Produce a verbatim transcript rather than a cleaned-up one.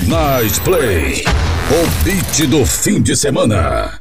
Night Play, o beat do fim de semana.